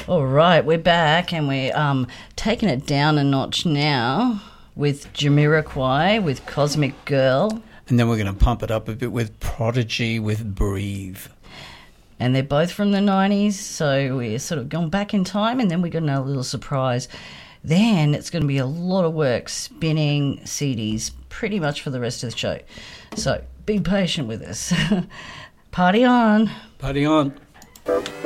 All right, we're back and we're taking it down a notch now with Jamiroquai, with Cosmic Girl. And then we're going to pump it up a bit with Prodigy, with Breathe. And they're both from the 90s, so we're sort of gone back in time, and then we got another little surprise. Then it's going to be a lot of work spinning CDs pretty much for the rest of the show. So be patient with us. Party on. Party on.